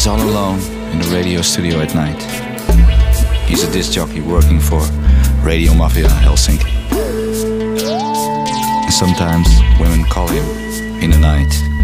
He's all alone in the radio studio at night. He's a disc jockey working for Radio Mafia Helsinki. And sometimes women call him in the night